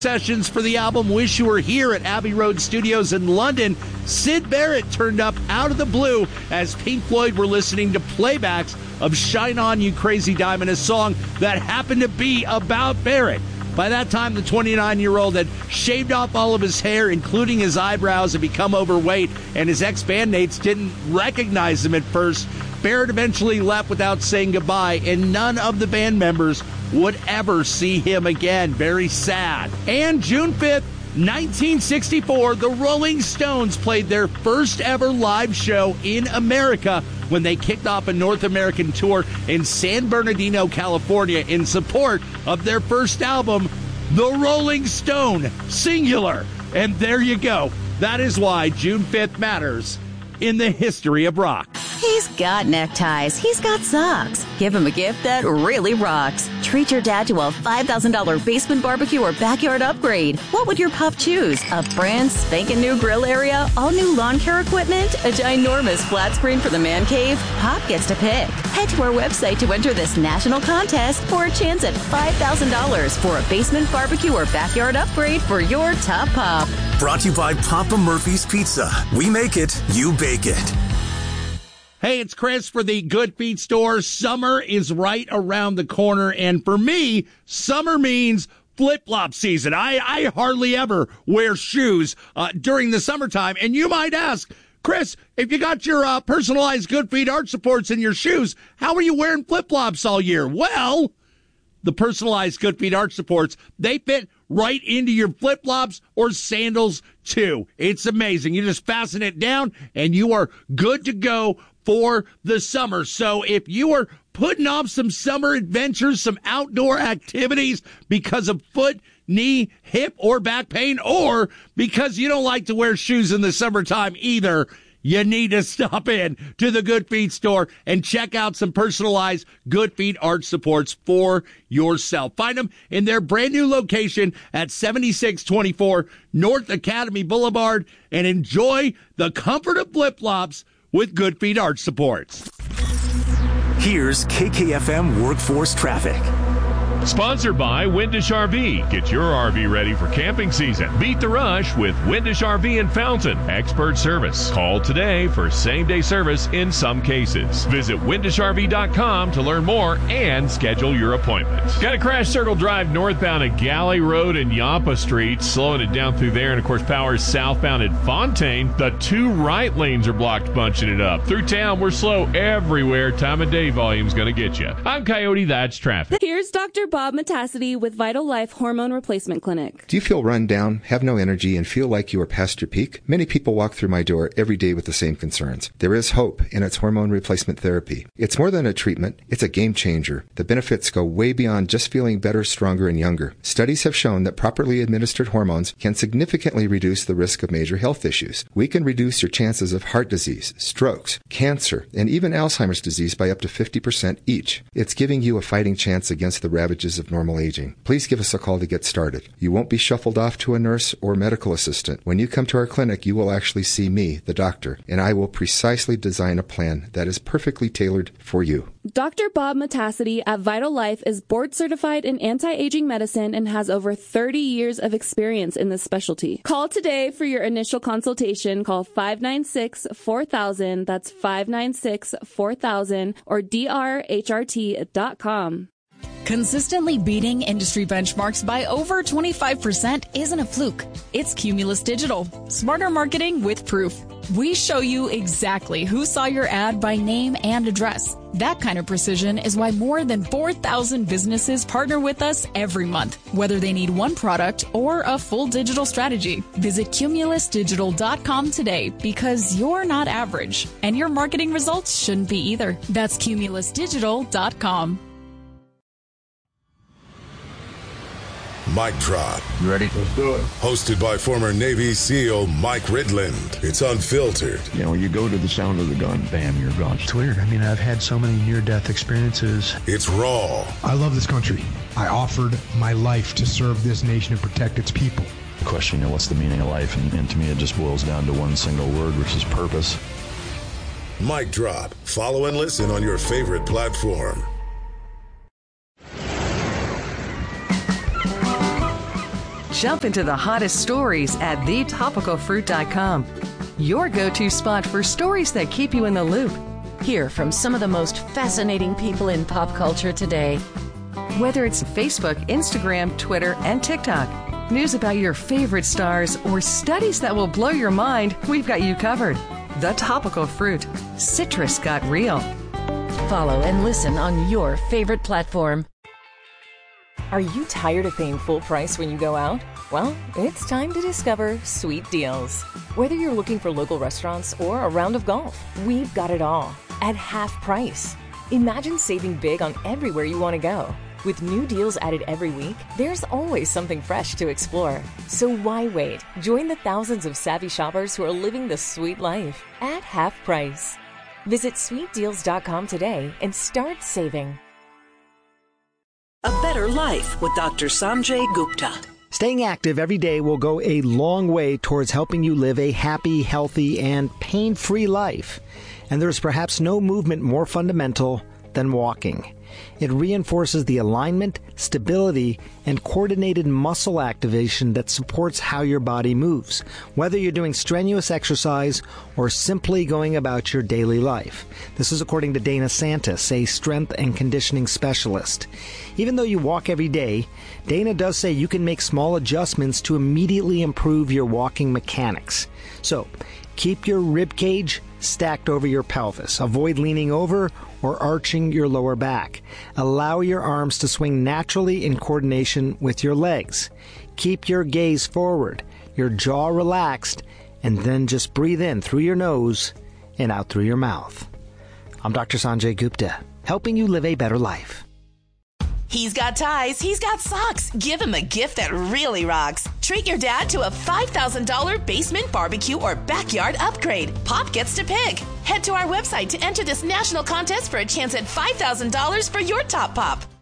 Sessions for the album Wish You Were Here at Abbey Road Studios in London. Syd Barrett turned up out of the blue as Pink Floyd were listening to playbacks of Shine On You Crazy Diamond, a song that happened to be about Barrett. By that time, the 29-year-old had shaved off all of his hair, including his eyebrows, and become overweight, and his ex-bandmates didn't recognize him at first. Barrett eventually left without saying goodbye, and none of the band members would ever see him again. Very sad. And June 5th, 1964, the Rolling Stones played their first ever live show in America when they kicked off a North American tour in San Bernardino, California, in support of their first album, The Rolling Stone, singular. And there you go. That is why June 5th matters in the history of rock. He's got neckties. He's got socks. Give him a gift that really rocks. Treat your dad to a $5,000 basement barbecue or backyard upgrade. What would your pup choose? A brand spanking new grill area? All new lawn care equipment? A ginormous flat screen for the man cave? Pop gets to pick. Head to our website to enter this national contest for a chance at $5,000 for a basement barbecue or backyard upgrade for your top pup. Brought to you by Papa Murphy's Pizza. We make it, you bake it. Hey, it's Chris for the Good Feet store. Summer is right around the corner, and for me, summer means flip-flop season. I hardly ever wear shoes during the summertime, and you might ask, Chris, if you got your personalized Good Feet arch supports in your shoes, how are you wearing flip-flops all year? Well, the personalized Good Feet arch supports, they fit right into your flip-flops or sandals, too. It's amazing. You just fasten it down, and you are good to go for the summer. So if you are putting off some summer adventures, some outdoor activities because of foot, knee, hip, or back pain, or because you don't like to wear shoes in the summertime either, you need to stop in to the Good Feet store and check out some personalized Good Feet arch supports for yourself. Find them in their brand new location at 7624 North Academy Boulevard and enjoy the comfort of flip-flops with Good Feet arch supports. Here's KKFM Workforce Traffic. Sponsored by Windish RV. Get your RV ready for camping season. Beat the rush with Windish RV in Fountain. Expert service. Call today for same-day service in some cases. Visit windishrv.com to learn more and schedule your appointment. Got a crash circle drive northbound at Galley Road and Yampa Street, slowing it down through there. And, of course, power is southbound at Fontaine. The two right lanes are blocked, bunching it up. Through town, we're slow everywhere. Time of day volume's going to get you. I'm Coyote. That's traffic. Here's Dr. Bob Metassity with Vital Life Hormone Replacement Clinic. Do you feel run down, have no energy, and feel like you are past your peak? Many people walk through my door every day with the same concerns. There is hope, and it's hormone replacement therapy. It's more than a treatment. It's a game changer. The benefits go way beyond just feeling better, stronger, and younger. Studies have shown that properly administered hormones can significantly reduce the risk of major health issues. We can reduce your chances of heart disease, strokes, cancer, and even Alzheimer's disease by up to 50% each. It's giving you a fighting chance against the ravages of normal aging. Please give us a call to get started. You won't be shuffled off to a nurse or medical assistant. When you come to our clinic, you will actually see me, the doctor, and I will precisely design a plan that is perfectly tailored for you. Dr. Bob Metassity at Vital Life is board certified in anti-aging medicine and has over 30 years of experience in this specialty. Call today for your initial consultation. Call 596-4000. That's 596-4000 or drhrt.com. Consistently beating industry benchmarks by over 25% isn't a fluke. It's Cumulus Digital. Smarter marketing with proof. We show you exactly who saw your ad by name and address. That kind of precision is why more than 4,000 businesses partner with us every month, whether they need one product or a full digital strategy. Visit cumulusdigital.com today because you're not average, and your marketing results shouldn't be either. That's cumulusdigital.com. Mic Drop. You ready? Let's do it. Hosted by former Navy SEAL Mike Ridland. It's unfiltered. You know, you go to the sound of the gun, bam, you're gone. It's weird. I mean, I've had so many near-death experiences. It's raw. I love this country. I offered my life to serve this nation and protect its people. The question, you know, what's the meaning of life? And to me, it just boils down to one single word, which is purpose. Mic Drop. Follow and listen on your favorite platform. Jump into the hottest stories at thetopicalfruit.com. Your go-to spot for stories that keep you in the loop. Hear from some of the most fascinating people in pop culture today. Whether it's Facebook, Instagram, Twitter, and TikTok, news about your favorite stars, or studies that will blow your mind, we've got you covered. The Topical Fruit. Citrus got real. Follow and listen on your favorite platform. Are you tired of paying full price when you go out? Well, it's time to discover Sweet Deals. Whether you're looking for local restaurants or a round of golf, we've got it all at half price. Imagine saving big on everywhere you want to go. With new deals added every week, there's always something fresh to explore. So why wait? Join the thousands of savvy shoppers who are living the sweet life at half price. Visit sweetdeals.com today and start saving. A Better Life with Dr. Sanjay Gupta. Staying active every day will go a long way towards helping you live a happy, healthy, and pain-free life. And there's perhaps no movement more fundamental than walking. It reinforces the alignment, stability, and coordinated muscle activation that supports how your body moves, whether you're doing strenuous exercise or simply going about your daily life. This is according to Dana Santis, a strength and conditioning specialist. Even though you walk every day, Dana does say you can make small adjustments to immediately improve your walking mechanics. So, keep your rib cage stacked over your pelvis. Avoid leaning over or arching your lower back. Allow your arms to swing naturally in coordination with your legs. Keep your gaze forward, your jaw relaxed, and then just breathe in through your nose and out through your mouth. I'm Dr. Sanjay Gupta, helping you live a better life. He's got ties, he's got socks. Give him a gift that really rocks. Treat your dad to a $5,000 basement barbecue or backyard upgrade. Pop gets to pick. Head to our website to enter this national contest for a chance at $5,000 for your top pop.